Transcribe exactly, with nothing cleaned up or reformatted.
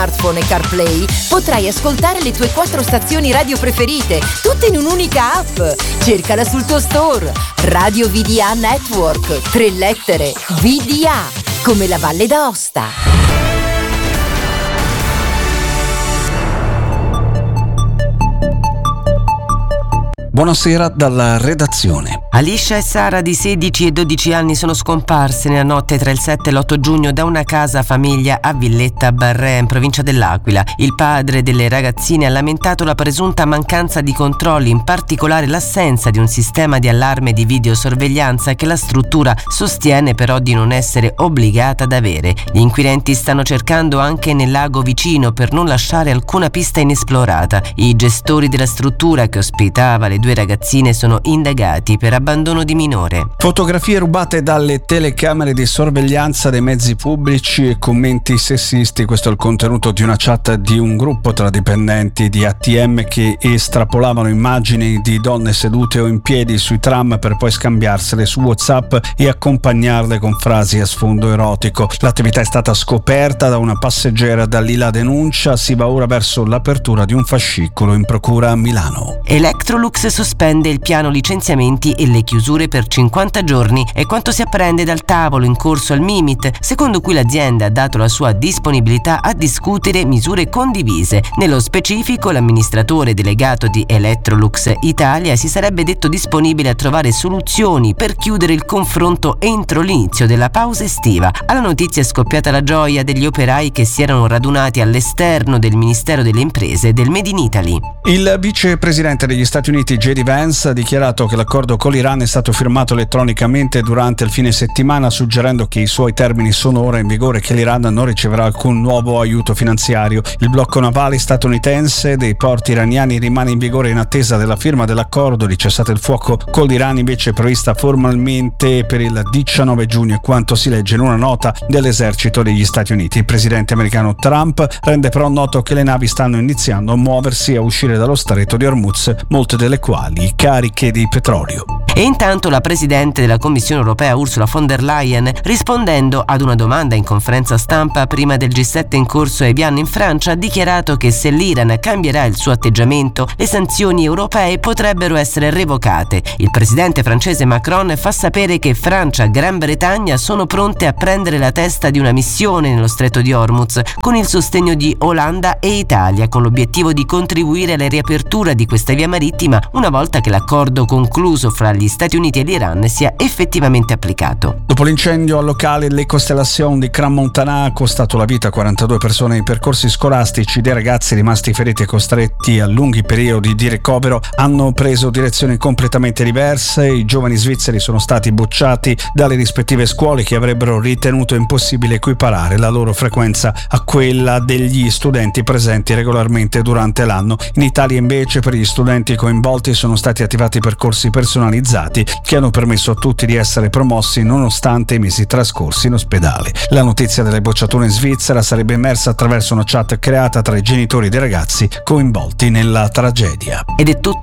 smartphone e CarPlay potrai ascoltare le tue quattro stazioni radio preferite, tutte in un'unica app. Cercala sul tuo store. Radio V D A Network. Tre lettere. V D A. Come la Valle d'Aosta. Buonasera dalla redazione. Alicia e Sara di sedici e dodici anni sono scomparse nella notte tra il sette e l'otto giugno da una casa famiglia a Villetta Barrea in provincia dell'Aquila. Il padre delle ragazzine ha lamentato la presunta mancanza di controlli, in particolare l'assenza di un sistema di allarme di videosorveglianza che la struttura sostiene però di non essere obbligata ad avere. Gli inquirenti stanno cercando anche nel lago vicino per non lasciare alcuna pista inesplorata. I gestori della struttura che ospitava le due ragazzine sono indagati per abbandono di minore. Fotografie rubate dalle telecamere di sorveglianza dei mezzi pubblici e commenti sessisti. Questo è il contenuto di una chat di un gruppo tra dipendenti di A T M che estrapolavano immagini di donne sedute o in piedi sui tram per poi scambiarsele su WhatsApp e accompagnarle con frasi a sfondo erotico. L'attività è stata scoperta da una passeggera. Da lì la denuncia. Si va ora verso l'apertura di un fascicolo in procura a Milano. Electrolux sospende il piano licenziamenti e le chiusure per cinquanta giorni, è quanto si apprende dal tavolo in corso al Mimit, secondo cui l'azienda ha dato la sua disponibilità a discutere misure condivise. Nello specifico, l'amministratore delegato di Electrolux Italia si sarebbe detto disponibile a trovare soluzioni per chiudere il confronto entro l'inizio della pausa estiva. Alla notizia è scoppiata la gioia degli operai che si erano radunati all'esterno del Ministero delle Imprese e del Made in Italy. Il vicepresidente degli Stati Uniti J D Vance ha dichiarato che l'accordo con l'Iran è stato firmato elettronicamente durante il fine settimana, suggerendo che i suoi termini sono ora in vigore e che l'Iran non riceverà alcun nuovo aiuto finanziario. Il blocco navale statunitense dei porti iraniani rimane in vigore in attesa della firma dell'accordo di cessate il fuoco con l'Iran, invece prevista formalmente per il diciannove giugno, quanto si legge in una nota dell'esercito degli Stati Uniti. Il presidente americano Trump rende però noto che le navi stanno iniziando a muoversi e a uscire dallo stretto di Hormuz, molte delle quali cariche di petrolio. E intanto la presidente della Commissione europea Ursula von der Leyen, rispondendo ad una domanda in conferenza stampa prima del G sette in corso a Evian in Francia, ha dichiarato che se l'Iran cambierà il suo atteggiamento, le sanzioni europee potrebbero essere revocate. Il presidente francese Macron fa sapere che Francia e Gran Bretagna sono pronte a prendere la testa di una missione nello stretto di Hormuz con il sostegno di Olanda e Italia, con l'obiettivo di contribuire alla riapertura di questa via marittima una volta che l'accordo concluso fra gli Stati Uniti e l'Iran sia effettivamente applicato. Dopo l'incendio al locale Le Constellation di Crans-Montana ha costato la vita a quarantadue persone. I percorsi scolastici dei ragazzi rimasti feriti e costretti a lunghi periodi di ricovero hanno preso direzioni completamente diverse. I giovani svizzeri sono stati bocciati dalle rispettive scuole che avrebbero ritenuto impossibile equiparare la loro frequenza a quella degli studenti presenti regolarmente durante l'anno. In Italia invece per gli studenti coinvolti sono stati attivati percorsi personalizzati che hanno permesso a tutti di essere promossi nonostante i mesi trascorsi in ospedale. La notizia delle bocciature in Svizzera sarebbe emersa attraverso una chat creata tra i genitori dei ragazzi coinvolti nella tragedia. Ed è tutto.